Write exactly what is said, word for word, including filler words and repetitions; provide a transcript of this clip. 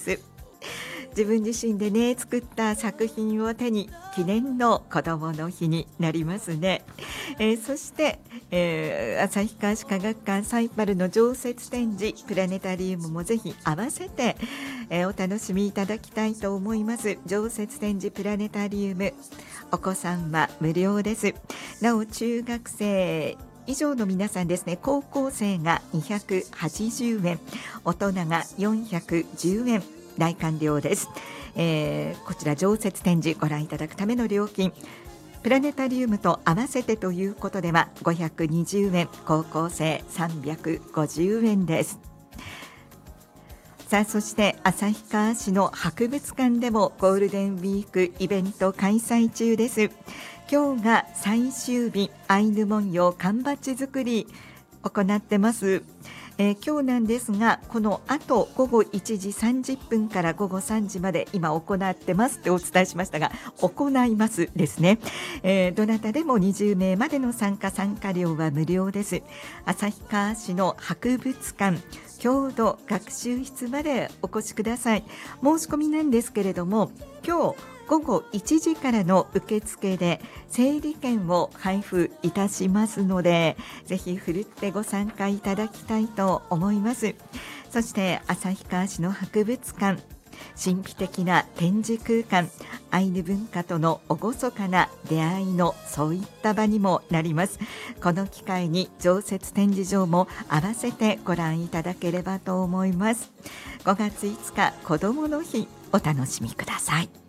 。自分自身でね作った作品を手に記念の子どもの日になりますね。えー、そして、えー、旭川市科学館サイパルの常設展示プラネタリウムもぜひ合わせて、えー、お楽しみいただきたいと思います。常設展示プラネタリウム、お子さんは無料です。なお中学生以上の皆さんですね、高校生がにひゃくはちじゅうえん、大人がよんひゃくじゅうえん、来館料です。えー、こちら常設展示ご覧いただくための料金、プラネタリウムと合わせてということではごひゃくにじゅうえん、高校生さんびゃくごじゅうえんです。さあ、そして旭川市の博物館でもゴールデンウィークイベント開催中です。今日が最終日、アイヌ文様缶バッジ作り行ってます。えー、今日なんですが、この後午後いちじさんじゅっぷんから午後さんじまで今行ってますってお伝えしましたが、行いますですね。えー、どなたでもにじゅうめいまでの参加、参加料は無料です。旭川市の博物館郷土学習室までお越しください。申し込みなんですけれども、今日午後いちじからの受付で整理券を配布いたしますので、ぜひふるってご参加いただきたいと思います。そして旭川市の博物館、神秘的な展示空間、アイヌ文化との厳かな出会いのそういった場にもなります。この機会に常設展示場も合わせてご覧いただければと思います。ごがついつか子どもの日、お楽しみください。